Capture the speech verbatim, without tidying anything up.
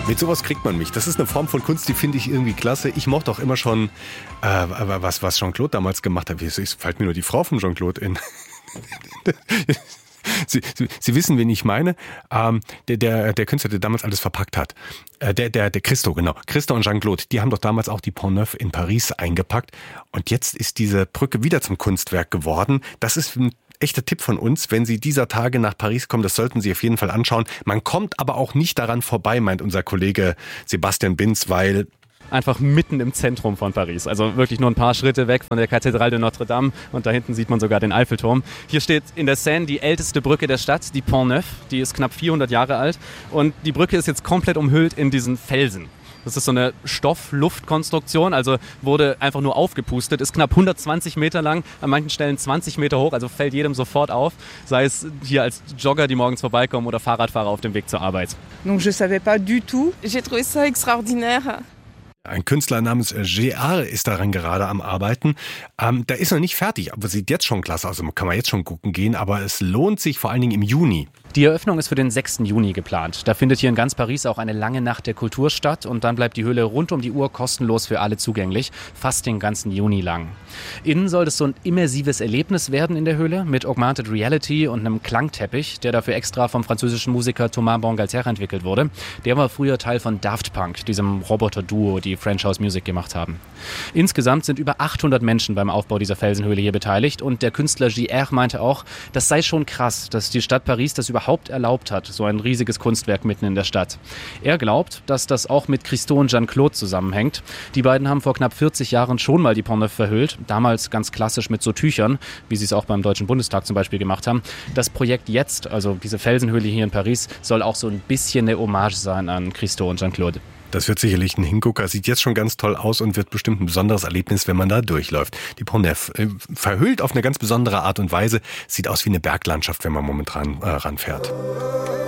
Mit sowas kriegt man mich. Das ist eine Form von Kunst, die finde ich irgendwie klasse. Ich mochte auch immer schon, äh, was, was Jean-Claude damals gemacht hat. Es fällt mir nur die Frau von Jean-Claude in. Sie, Sie, Sie wissen, wen ich meine. Ähm, der, der, der Künstler, der damals alles verpackt hat. Äh, der, der, der Christo, genau. Christo und Jean-Claude, die haben doch damals auch die Pont Neuf in Paris eingepackt. Und jetzt ist diese Brücke wieder zum Kunstwerk geworden. Das ist ein echter Tipp von uns. Wenn Sie dieser Tage nach Paris kommen, das sollten Sie auf jeden Fall anschauen. Man kommt aber auch nicht daran vorbei, meint unser Kollege Sebastian Binz, weil einfach mitten im Zentrum von Paris. Also wirklich nur ein paar Schritte weg von der Kathedrale de Notre Dame und da hinten sieht man sogar den Eiffelturm. Hier steht in der Seine die älteste Brücke der Stadt, die Pont Neuf. Die ist knapp vierhundert Jahre alt und die Brücke ist jetzt komplett umhüllt in diesen Felsen. Das ist so eine Stoff-Luft-Konstruktion, also wurde einfach nur aufgepustet, ist knapp hundertzwanzig Meter lang, an manchen Stellen zwanzig Meter hoch, also fällt jedem sofort auf, sei es hier als Jogger, die morgens vorbeikommen oder Fahrradfahrer auf dem Weg zur Arbeit. Donc je savais pas du tout. J'ai trouvé ça extraordinaire. Ein Künstler namens G R ist daran gerade am Arbeiten. Ähm, der ist noch nicht fertig, aber sieht jetzt schon klasse aus. Also kann man jetzt schon gucken gehen, aber es lohnt sich vor allen Dingen im Juni. Die Eröffnung ist für den sechsten Juni geplant. Da findet hier in ganz Paris auch eine lange Nacht der Kultur statt und dann bleibt die Höhle rund um die Uhr kostenlos für alle zugänglich, fast den ganzen Juni lang. Innen soll es so ein immersives Erlebnis werden in der Höhle mit Augmented Reality und einem Klangteppich, der dafür extra vom französischen Musiker Thomas Bangalter entwickelt wurde. Der war früher Teil von Daft Punk, diesem Roboter-Duo, die French House Music gemacht haben. Insgesamt sind über achthundert Menschen beim Aufbau dieser Felsenhöhle hier beteiligt und der Künstler G R meinte auch, das sei schon krass, dass die Stadt Paris das überhaupt erlaubt hat, so ein riesiges Kunstwerk mitten in der Stadt. Er glaubt, dass das auch mit Christo und Jean-Claude zusammenhängt. Die beiden haben vor knapp vierzig Jahren schon mal die Pont Neuf verhüllt, damals ganz klassisch mit so Tüchern, wie sie es auch beim Deutschen Bundestag zum Beispiel gemacht haben. Das Projekt jetzt, also diese Felsenhöhle hier in Paris, soll auch so ein bisschen eine Hommage sein an Christo und Jean-Claude. Das wird sicherlich ein Hingucker, sieht jetzt schon ganz toll aus und wird bestimmt ein besonderes Erlebnis, wenn man da durchläuft. Die Pont Neuf, äh, verhüllt auf eine ganz besondere Art und Weise, sieht aus wie eine Berglandschaft, wenn man momentan äh, ranfährt.